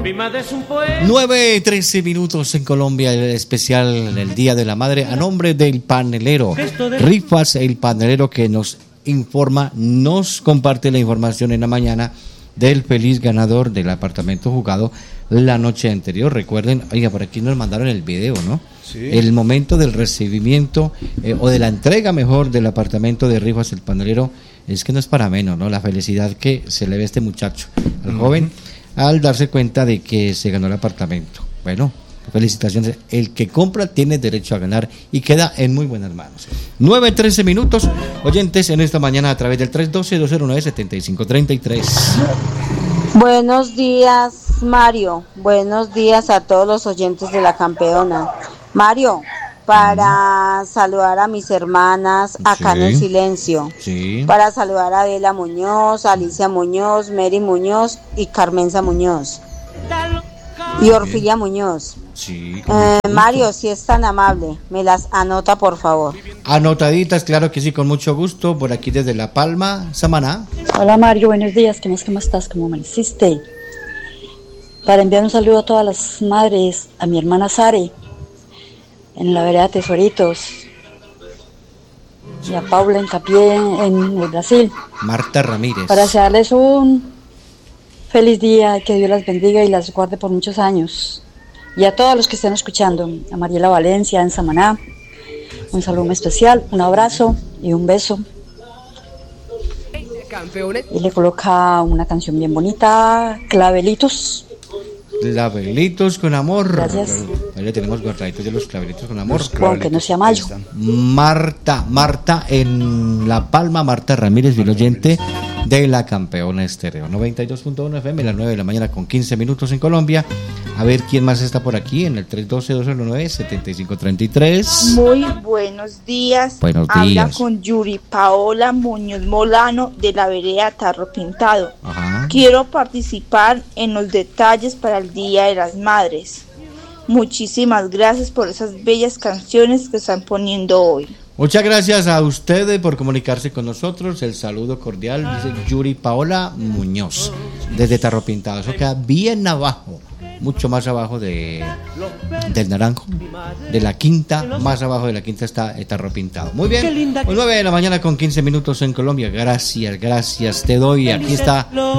9:13 minutos en Colombia, el especial del Día de la Madre a nombre del panelero Rifas, el panelero que nos informa, nos comparte la información en la mañana del feliz ganador del apartamento jugado la noche anterior. Recuerden, oiga, por aquí nos mandaron el video, ¿no? Sí. El momento del recibimiento o de la entrega mejor del apartamento de Rifas, el panelero, es que no es para menos, ¿no? La felicidad que se le ve a este muchacho, al joven, al darse cuenta de que se ganó el apartamento. Bueno, felicitaciones. El que compra tiene derecho a ganar y queda en muy buenas manos. 9:13 minutos, oyentes, en esta mañana a través del 312-209-7533. Buenos días, Mario. Buenos días a todos los oyentes de La Campeona. Mario, para saludar a mis hermanas acá en el silencio, para saludar a Adela Muñoz, Alicia Muñoz, Mary Muñoz y Carmenza Muñoz y Orfilia Muñoz. Mario, si es tan amable, me las anota, por favor. Anotaditas, claro que sí, con mucho gusto, por aquí desde La Palma, Samaná. Hola Mario, buenos días, ¿cómo estás? ¿Cómo amaneciste? Para enviar un saludo a todas las madres, a mi hermana Sare en la vereda Tesoritos, y a Paula en Capié en el Brasil. Marta Ramírez. Para desearles un feliz día, que Dios las bendiga y las guarde por muchos años. Y a todos los que estén escuchando, a Mariela Valencia en Samaná, un saludo muy especial, un abrazo y un beso. Y le coloca una canción bien bonita, Clavelitos. Clavelitos con amor. Gracias. Ahí le tenemos guardaditos de los clavelitos con amor. Aunque no sea mayo. Marta en La Palma, Marta Ramírez, fiel oyente de La Campeona Estéreo. 92.1 FM, las 9 de la mañana con 15 minutos en Colombia. A ver quién más está por aquí en el 312-209-7533. Muy buenos días. Buenos días. Habla con Yuri Paola Muñoz Molano de la vereda Tarro Pintado. Ajá. Quiero participar en los detalles para el Día de las Madres. Muchísimas gracias por esas bellas canciones que están poniendo hoy. Muchas gracias a ustedes por comunicarse con nosotros. El saludo cordial, dice Yuri Paola Muñoz, desde Tarro Pintado. Eso queda bien abajo, mucho más abajo del Naranjo, de la Quinta, más abajo de la Quinta está Tarro Pintado. Muy bien, 9 de la mañana con 15 minutos en Colombia. Gracias, te doy. Aquí está